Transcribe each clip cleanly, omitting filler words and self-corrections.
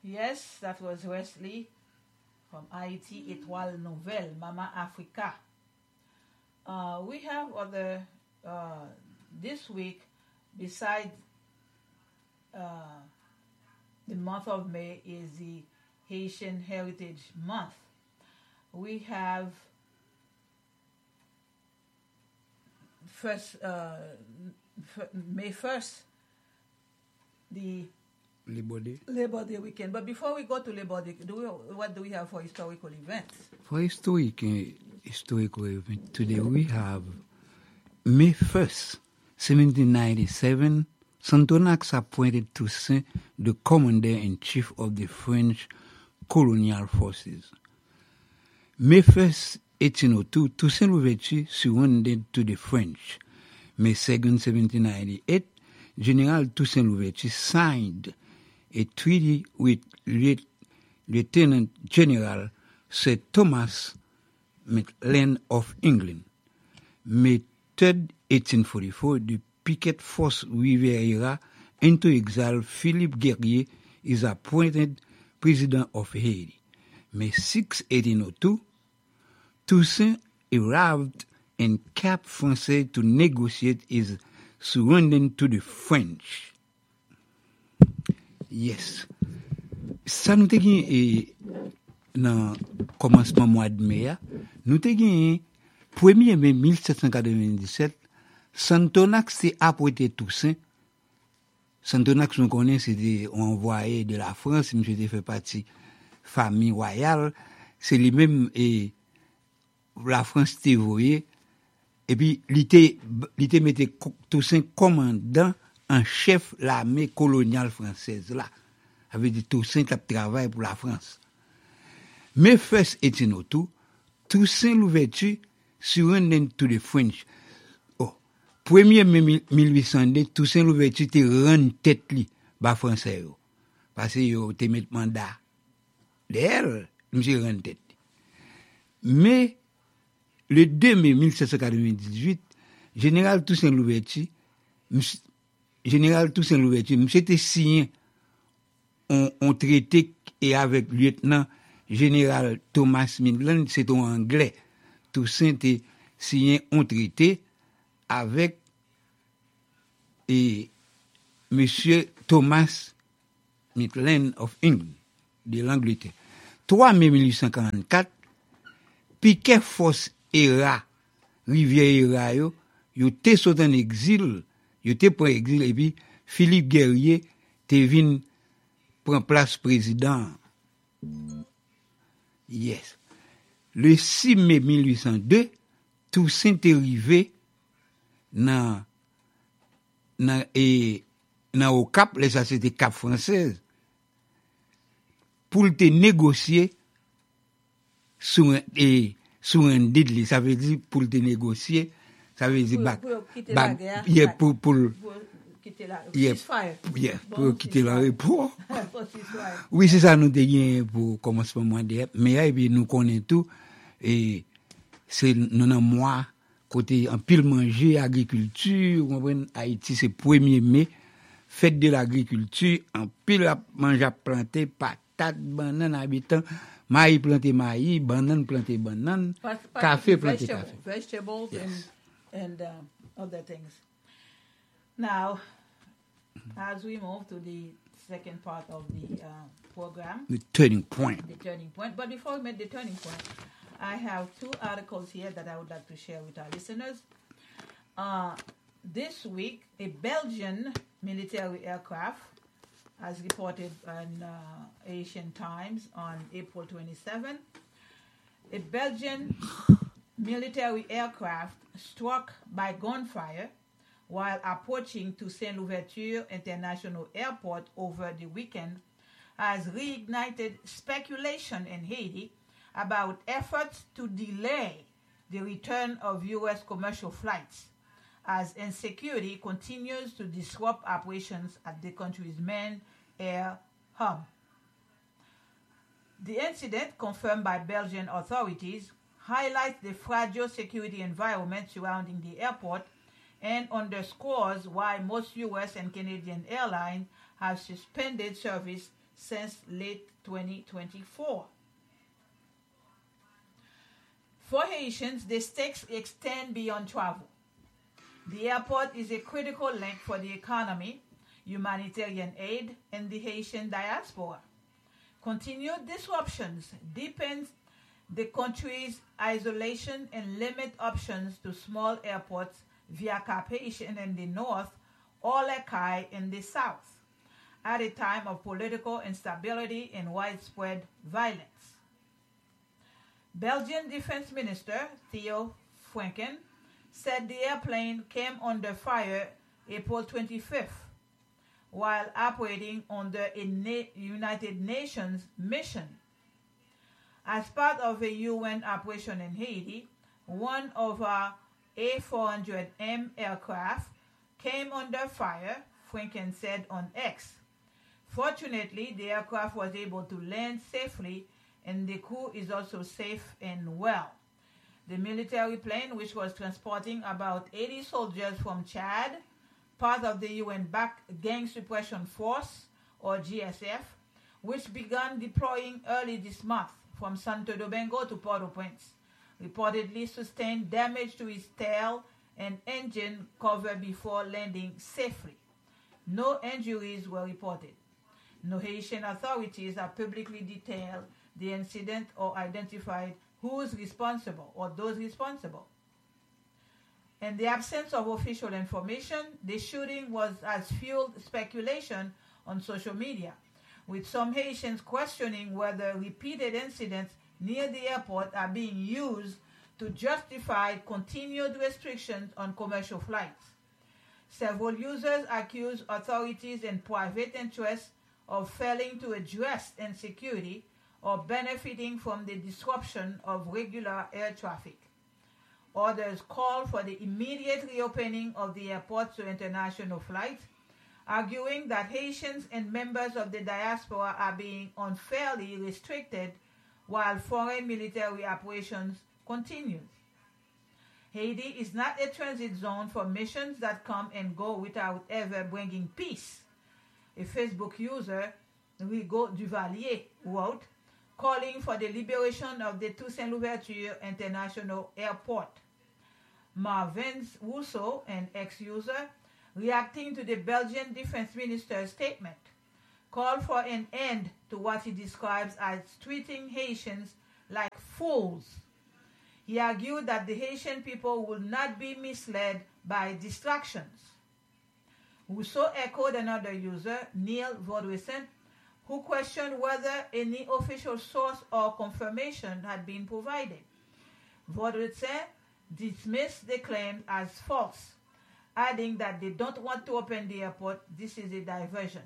Yes, that was Wesley from Haiti, Étoile Nouvelle, Mama Africa. We have other, this week, besides the month of May is the Haitian Heritage Month. We have May 1st, the Labor Day weekend. But before we go to Labor Day, what do we have for historical events? For historical event, today we have May 1st, 1797, Santonax appointed Toussaint the Commander-in-Chief of the French colonial forces. May 1st, 1802, Toussaint Louverture surrendered to the French. May 2nd, 1798, General Toussaint Louverture signed a treaty with Lieutenant General Sir Thomas Maitland of England. May 3rd, 1844, the picket force Rivera into exile Philippe Guerrier is appointed President of Haiti. May 6, 1802, Toussaint arrived in Cap Français to negotiate his surrender to the French. Yes. Ça nous te gen dans commencement mois de mai, nous te gen 1er mai 1797, Santonax s'est apprêté Toussaint. Santonax, nous connaissons, c'était envoyé de la France, monsieur était fait partie famille royale, c'est lui-même et la France t'est voyé, et puis il te mettait Toussaint commandant en chef l'armée coloniale française là. Avait dit Toussaint qui travaille pour la France. Mais first 1802, Toussaint Louverture surrendered to the French. 1er mai 1802, Toussaint Louverture te rend tête li ba français yo. Parce que yo te met mandat. D'ailleurs, monsieur rend tête. Mais le 2 mai 1798, Général Toussaint Louverture, monsieur te signé un traité et avec lieutenant général Thomas Maitland, c'est en anglais. Toussaint te signé un traité avec monsieur Thomas Maitland of England, de l'Angleterre. 3 mai 1844, Piquet Force Era, Rivière Era, yo te sauté en exil, yo te pris exil, et puis Philippe Guerrier te vin prend place président. Yes. Le 6 mai 1802, Toussaint est arrivé dans au Cap, ça c'était Cap française, pour te négocier sur un deal, ça veut dire pour te négocier, ça veut dire pour quitter la pour quitter l'aéroport. Oui, c'est ça nous avons pour commencement mois de mais puis nous connaissons tout et c'est nous dans mois côté en pile manger agriculture, on Haïti c'est 1er mai, fête de l'agriculture, en pile manger planter patates, bananes habitants, maïs planter maïs, bananes planter bananes, café planter café. Vegetables and other things. Now, as we move to the second part of the program, the turning point. But before we make the turning point, I have 2 articles here that I would like to share with our listeners. This week, a Belgian military aircraft, as reported in Asian Times on April 27, a Belgian military aircraft struck by gunfire while approaching Toussaint Louverture International Airport over the weekend has reignited speculation in Haiti about efforts to delay the return of U.S. commercial flights as insecurity continues to disrupt operations at the country's main air hub. The incident, confirmed by Belgian authorities, highlights the fragile security environment surrounding the airport and underscores why most U.S. and Canadian airlines have suspended service since late 2024. For Haitians, the stakes extend beyond travel. The airport is a critical link for the economy, humanitarian aid, and the Haitian diaspora. Continued disruptions deepen the country's isolation and limit options to small airports via Cap Haitian in the north or Lekai in the south, at a time of political instability and widespread violence. Belgian Defense Minister Theo Franken said the airplane came under fire April 25th while operating under a United Nations mission. As part of a UN operation in Haiti, one of our A400M aircraft came under fire, Franken said on X. Fortunately, the aircraft was able to land safely and the crew is also safe and well. The military plane, which was transporting about 80 soldiers from Chad, part of the UN-backed Gang Suppression Force, or GSF, which began deploying early this month from Santo Domingo to Port-au-Prince, reportedly sustained damage to its tail and engine cover before landing safely. No injuries were reported. No Haitian authorities have publicly detailed the incident or identified who is responsible or those responsible. In the absence of official information, the shooting has fueled speculation on social media, with some Haitians questioning whether repeated incidents near the airport are being used to justify continued restrictions on commercial flights. Several users accuse authorities and private interests of failing to address insecurity or benefiting from the disruption of regular air traffic. Others call for the immediate reopening of the airport to international flights, arguing that Haitians and members of the diaspora are being unfairly restricted while foreign military operations continue. Haiti is not a transit zone for missions that come and go without ever bringing peace. A Facebook user, Rigaud Duvalier, wrote, calling for the liberation of the Toussaint Louverture International Airport. Marvin Rousseau, an ex-user, reacting to the Belgian Defense Minister's statement, called for an end to what he describes as treating Haitians like fools. He argued that the Haitian people will not be misled by distractions. Rousseau echoed another user, Neil Vaudressant, who questioned whether any official source or confirmation had been provided. Vaudressant dismissed the claim as false, adding that they don't want to open the airport, this is a diversion.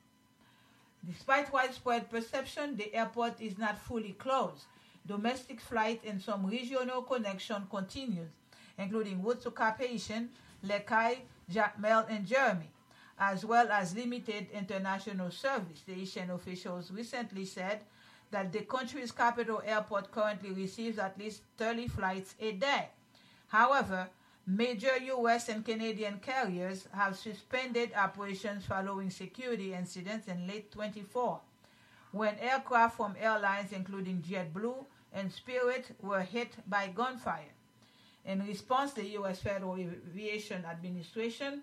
Despite widespread perception, the airport is not fully closed. Domestic flight and some regional connection continues, including routes to Cap Haitian, Lekai, Jacmel, and Jeremy, as well as limited international service. The Haitian officials recently said that the country's capital airport currently receives at least 30 flights a day. However, major U.S. and Canadian carriers have suspended operations following security incidents in late 24, when aircraft from airlines including JetBlue and Spirit were hit by gunfire. In response, the U.S. Federal Aviation Administration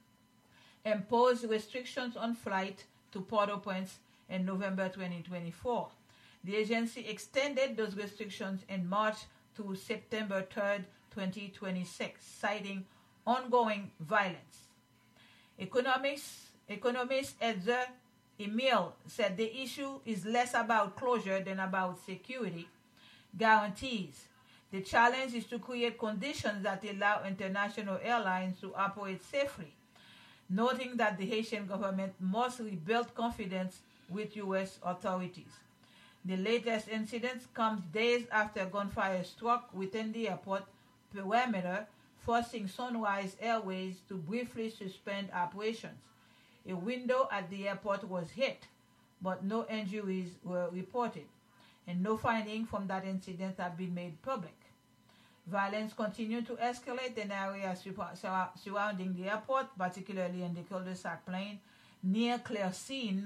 imposed restrictions on flight to Port-au-Prince in November 2024. The agency extended those restrictions in March to September 3rd, 2026, citing ongoing violence. Economist Edzer Emile said the issue is less about closure than about security guarantees. The challenge is to create conditions that allow international airlines to operate safely, noting that the Haitian government must rebuild confidence with U.S. authorities. The latest incident comes days after gunfire struck within the airport perimeter, forcing Sunrise Airways to briefly suspend operations. A window at the airport was hit, but no injuries were reported, and no findings from that incident have been made public. Violence continued to escalate in areas surrounding the airport, particularly in the cul-de-sac plain near Clercine,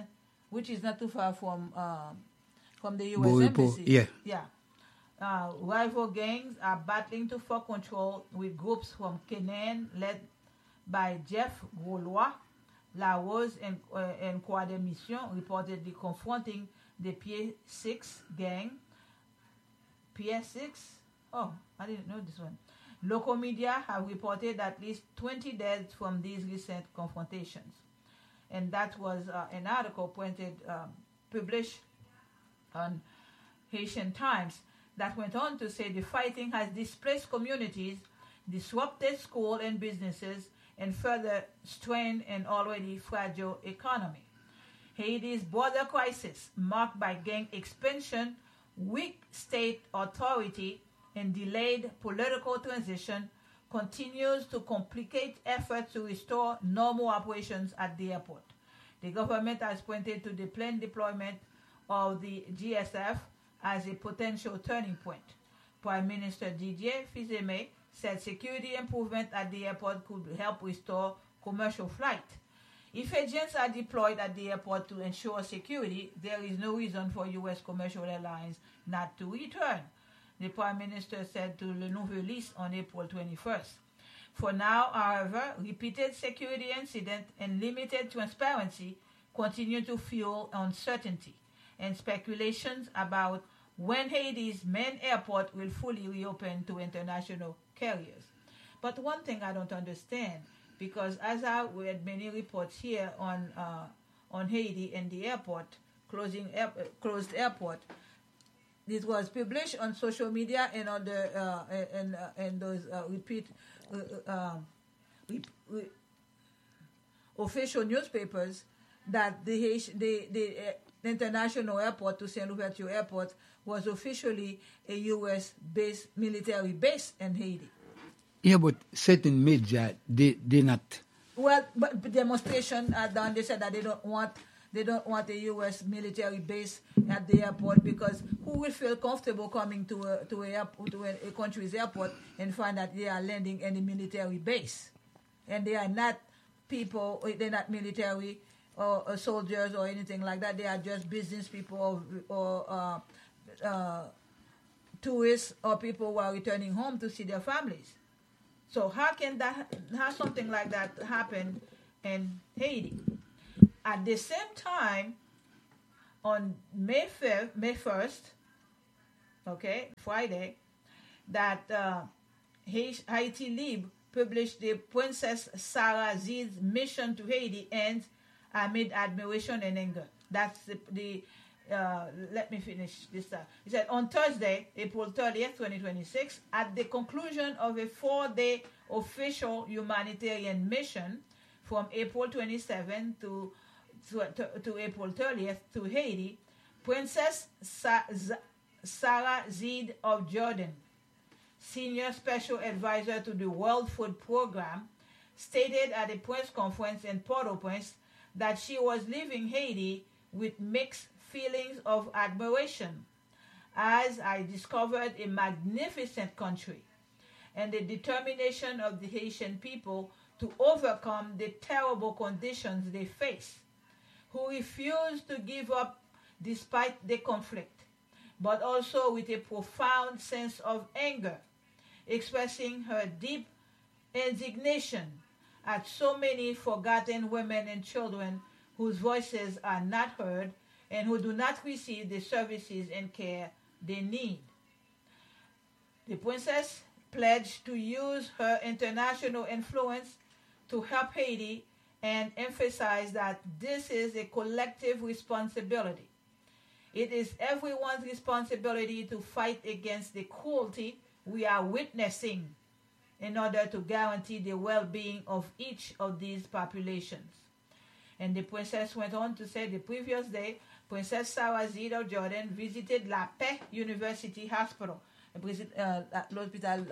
which is not too far from the U.S. Beauport, Embassy. yeah. Yeah. Rival gangs are battling for control with groups from Canaan led by Jeff Gaulois, La Rose, and Croix de Mission reportedly confronting the Pier 6 gang. Pier 6? Oh, I didn't know this one. Local media have reported at least 20 deaths from these recent confrontations. And that was an article published on Haitian Times that went on to say the fighting has displaced communities, disrupted schools and businesses, and further strained an already fragile economy. Haiti's border crisis, marked by gang expansion, weak state authority, and delayed political transition, continues to complicate efforts to restore normal operations at the airport. The government has pointed to the planned deployment of the GSF as a potential turning point. Prime Minister Didier Fils-Aimé said security improvement at the airport could help restore commercial flight. If agents are deployed at the airport to ensure security, there is no reason for U.S. commercial airlines not to return, the Prime Minister said to Le Nouveliste on April 21st. For now, however, repeated security incidents and limited transparency continue to fuel uncertainty and speculations about when Haiti's main airport will fully reopen to international carriers. But one thing I don't understand, because as I read many reports here on Haiti and the airport, closed airport, this was published on social media and on the and those official newspapers that the international airport to Saint Louverture Airport was officially a U.S. base, military base in Haiti. Yeah, but certain media, they not. Well, but demonstration are done. They said that they don't want a U.S. military base at the airport because who will feel comfortable coming to a country's airport and find that they are landing in a military base, and they are not people. They're not military or soldiers or anything like that. They are just business people or tourists or people who are returning home to see their families. So how something like that happen in Haiti? At the same time, on May 1st, okay, Friday, that Haiti Libre published the Princess Sarah Zid's mission to Haiti ends amid admiration and anger. That's the let me finish this. He said, on Thursday, April 30th, 2026, at the conclusion of a 4-day official humanitarian mission from April 27th to April 30th to Haiti, Princess Sarah Zid of Jordan, Senior Special Advisor to the World Food Program, stated at a press conference in Port-au-Prince that she was leaving Haiti with mixed feelings of admiration, as I discovered a magnificent country and the determination of the Haitian people to overcome the terrible conditions they face, who refuse to give up despite the conflict, but also with a profound sense of anger, expressing her deep indignation at so many forgotten women and children whose voices are not heard and who do not receive the services and care they need. The princess pledged to use her international influence to help Haiti and emphasize that this is a collective responsibility. It is everyone's responsibility to fight against the cruelty we are witnessing in order to guarantee the well-being of each of these populations. And the princess went on to say the previous day, Princess Sarah Zid of Jordan visited La Paix University Hospital, l'hôpital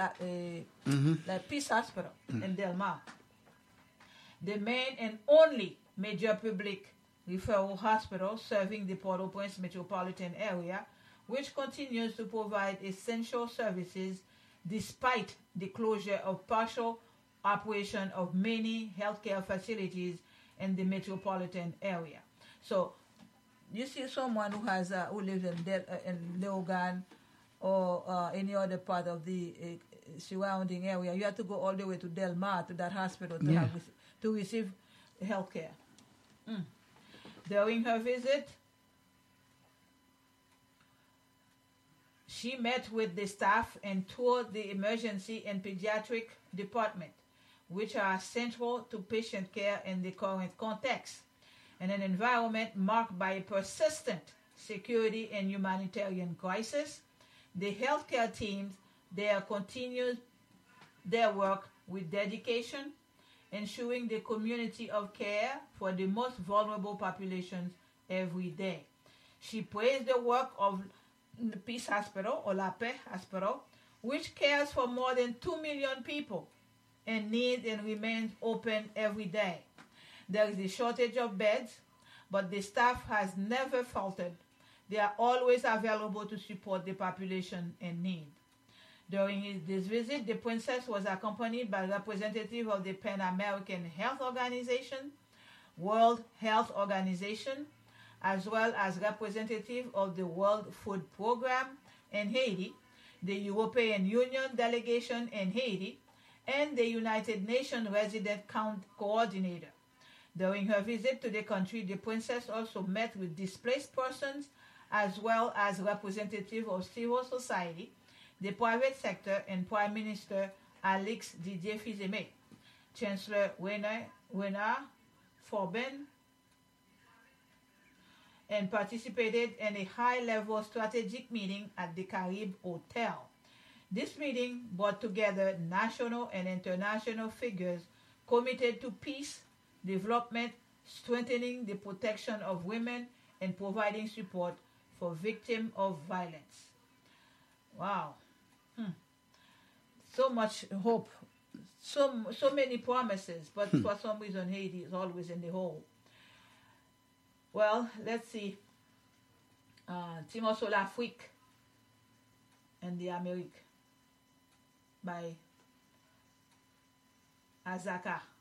La Peace Hospital in Del Mar, the main and only major public referral hospital serving the Port-au-Prince metropolitan area, which continues to provide essential services despite the closure of partial operation of many healthcare facilities in the metropolitan area. So you see someone who has who lives in Logan or any other part of the surrounding area, you have to go all the way to Del Mar to that hospital to receive health care. During her visit, she met with the staff and toured the emergency and pediatric department, which are central to patient care in the current context, in an environment marked by a persistent security and humanitarian crisis. The healthcare teams there continue their work with dedication, ensuring the community of care for the most vulnerable populations every day. She praised the work of the Peace Hospital, or La Paix Hospital, which cares for more than 2 million people in need and remains open every day. There is a shortage of beds, but the staff has never faltered. They are always available to support the population in need. During this visit, the princess was accompanied by representatives of the Pan American Health Organization, World Health Organization, as well as representatives of the World Food Program in Haiti, the European Union delegation in Haiti, and the United Nations Resident Coordinator. During her visit to the country, the princess also met with displaced persons as well as representatives of civil society, the private sector, and Prime Minister Alix Didier Fils-Aimé. Chancellor Renard Forbin, and participated in a high-level strategic meeting at the Caribe Hotel. This meeting brought together national and international figures committed to peace, development, strengthening the protection of women, and providing support for victims of violence. Wow. So much hope, so many promises, but for some reason Haiti is always in the hole. Well, let's see. Timor sur l'Afrique and the Amerique by Azaka.